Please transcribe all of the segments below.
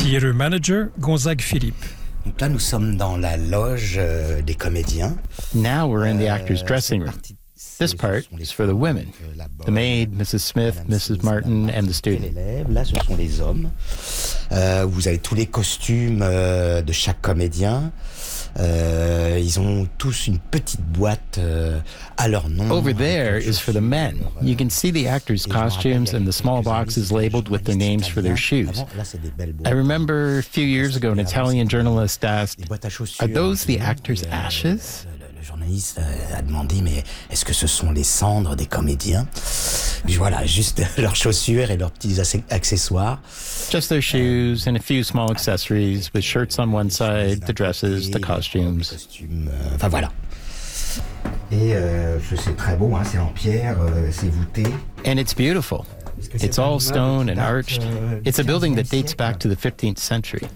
Theater manager Gonzague Philippe. Donc là, nous sommes dans la loge des comédiens. Now we're in the actor's dressing room. This part is for the women. The maid, Mrs. Smith, Mrs. Martin, and the student. Là, ce sont les hommes. Vous avez tous les costumes de chaque comédien. Ils ont tous une petite boîte à leur nom. Over there is for the men. You can see the actors' costumes and the small boxes labeled with their names for their shoes. I remember a few years ago an Italian journalist asked, "Are those the actors' ashes?" Le journaliste a demandé, mais est-ce que ce sont les cendres des comédiens? Puis voilà, juste leurs chaussures et leurs petits accessoires. Just their shoes and a few small accessories with shirts on one side, the dresses, the costumes. Enfin voilà. Et c'est très beau, hein, c'est en pierre, c'est voûté. And it's beautiful. It's all stone and arched. It's a building that dates back to the 15th century.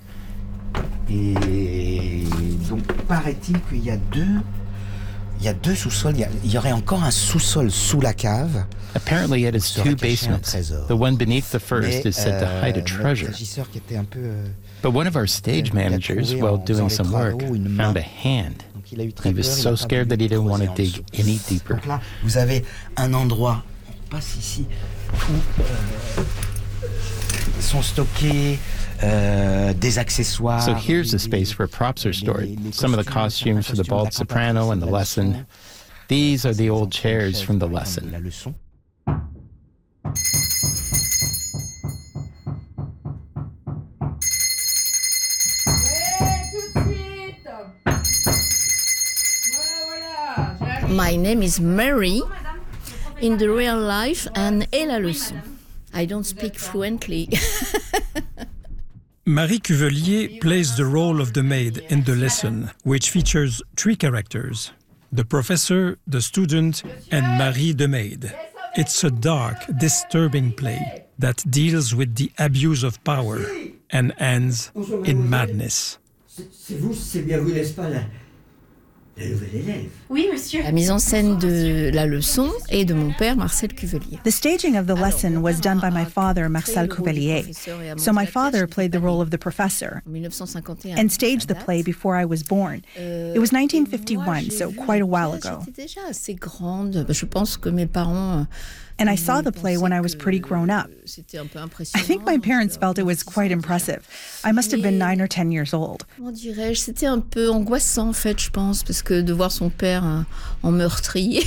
Et donc, paraît-il qu'il y a deux sous-sols. Il y aurait encore un sous-sol sous la cave. Apparently it has two basements. The one beneath the first is said to hide a treasure. But one of our stage managers, while doing some work, found a hand. He was so scared that he didn't want to dig any deeper. Donc là, vous avez un endroit, on passe ici, où sont stockés des accessoires. So here's a space where props are stored. Some of the costumes for the bald soprano and the lesson. These are the old chairs from the lesson. La leçon. My name is Mary in the real life and et la leçon. I don't speak fluently. Marie Cuvelier plays the role of the maid in The Lesson, which features three characters: the professor, the student, and Marie the maid. It's a dark, disturbing play that deals with the abuse of power and ends in madness. C'est bien vous, n'est-ce pas, la nouvelle élève? Oui, monsieur. La mise en scène de La Leçon est de mon père, Marcel Cuvelier. The staging of the lesson was done by my father, Marcel Cuvelier. So my father played the role of the professor and staged the play before I was born. It was 1951, so quite a while ago. J'étais déjà assez grande. Je pense que mes parents... And I saw the play when I was pretty grown up. I think my parents felt it was quite impressive. I must have been 9 or 10 years old. Comment dirais-je? C'était un peu angoissant, en fait, je pense, parce que de voir son père en meurtrier.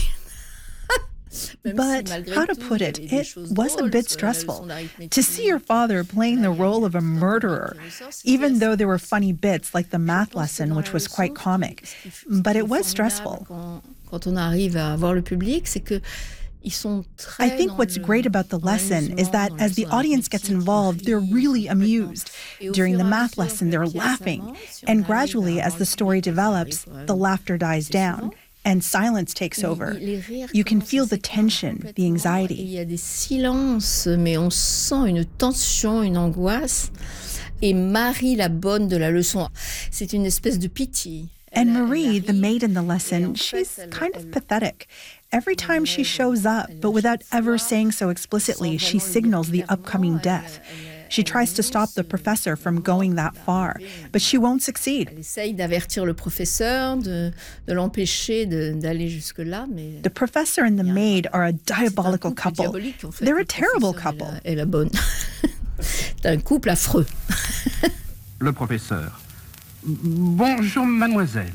But how to put it, it was a bit stressful to see your father playing the role of a murderer, even though there were funny bits like the math lesson, which was quite comic. But it was stressful. Quand on arrive à voir le public, c'est que I think what's great about the lesson is that as the audience gets involved, they're really amused. During the math lesson, they're laughing. And gradually, as the story develops, the laughter dies down and silence takes over. You can feel the tension, the anxiety. Il y a des silences, mais on sent une tension, une angoisse. Et Marie, la bonne de la leçon, c'est une espèce de pitié. And Marie, the maid in the lesson, she's kind of pathetic. Every time she shows up, but without ever saying so explicitly, she signals the upcoming death. She tries to stop the professor from going that far, but she won't succeed. Elle essaye d'avertir le professeur, de l'empêcher d'aller jusque-là, mais... The professor and the maid are a diabolical couple. They're a terrible couple. Et la bonne. C'est un couple affreux. Le professeur. Bonjour, mademoiselle.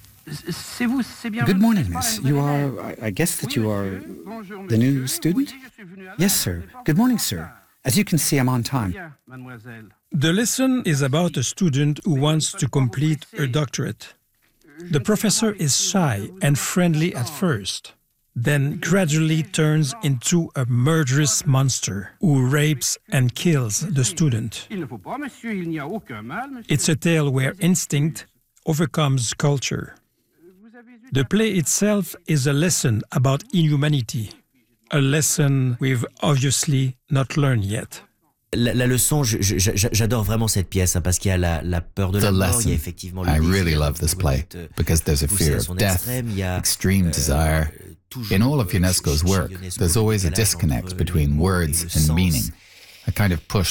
Good morning, miss. You are, I guess that you are the new student? Yes, sir. Good morning, sir. As you can see, I'm on time. The lesson is about a student who wants to complete her doctorate. The professor is shy and friendly at first, then gradually turns into a murderous monster who rapes and kills the student. It's a tale where instinct overcomes culture. The play itself is a lesson about inhumanity, a lesson we've obviously not learned yet. La leçon, j'adore vraiment cette pièce hein, parce qu'il y a la peur de la mort, il y a effectivement le I really love this play because there's a fear of death, extreme desire. In all of Ionesco's work, there's always a disconnect between words and meaning, a kind of push